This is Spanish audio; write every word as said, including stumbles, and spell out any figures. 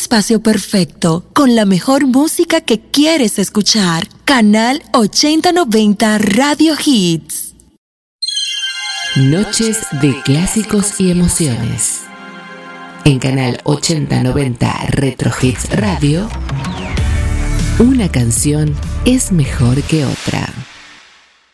espacio perfecto con la mejor música que quieres escuchar. Canal ochenta noventa Radio Hits. Noches de clásicos y emociones. En Canal ochenta noventa Retro Hits Radio, una canción es mejor que otra.